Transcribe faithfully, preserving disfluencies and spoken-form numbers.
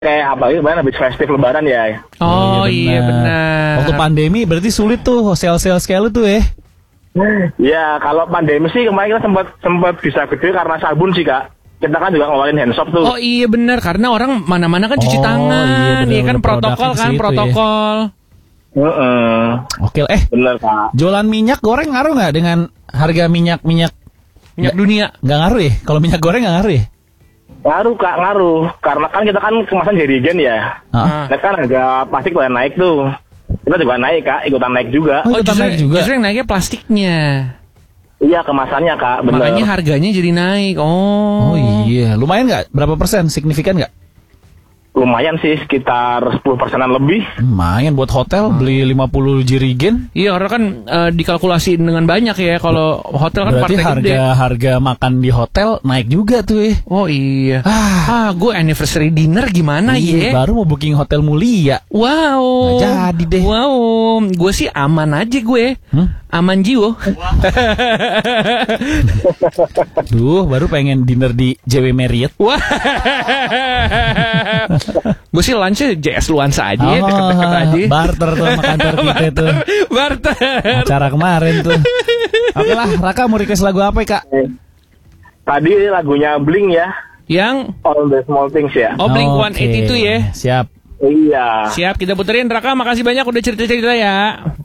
kayak apa itu habis festif lebaran ya. Oh, oh iya benar. Waktu pandemi berarti sulit tuh sale-sale sekali tuh ya. Ya kalau pandemi sih kemarin kita sempat sempat bisa gede karena sabun sih kak. Kita kan juga ngeluarin handshop tuh. Oh iya benar karena orang mana-mana kan cuci Oh, tangan, iya, bener, iya kan bener, protokol produknya kan ke situ protokol. Heeh. Oke, eh Bener kak. jualan minyak goreng ngaruh nggak dengan harga minyak minyak Minyak dunia. Nggak ngaruh ya? Kalau minyak goreng nggak ngaruh ya? Ngaruh kak, ngaruh. Karena kan kita kan kemasan jerigen ya. Ah. Nah kan harga plastik udah naik tuh. Kita juga naik kak, ikutan naik juga. Oh, Oh ikutan justru, naik juga. justru yang naiknya plastiknya. Iya kemasannya kak, bener. Makanya harganya jadi naik. Oh. Oh iya, lumayan nggak? Berapa persen? Signifikan nggak? Lumayan sih, sekitar sepuluh persenan lebih. Lumayan buat hotel beli lima puluh jerigen. Iya karena kan uh, dikalkulasi dengan banyak ya. Kalau hotel kan Berarti partai harga gede. harga makan di hotel naik juga tuh ya. Oh iya. Ah, Ah, gue anniversary dinner gimana iya, ya? baru mau booking hotel mulia. Wow. Nggak jadi deh. Wow. Gue sih aman aja gue. Hmm? Aman jiwa. Duh, baru pengen dinner di J W Marriott. Wah. Gue sih lunchnya J S Luansa aja ya, deket-deket aja. Barter tuh sama kantor kita tuh. Barter. Acara kemarin tuh. Oke lah, Raka mau request lagu apa ya, Kak? Tadi lagunya Blink ya, Yang All the Small Things ya. oh Blink Oke, seratus delapan puluh dua ya. Siap. Iya. Siap kita puterin. Raka makasih banyak udah cerita-cerita ya.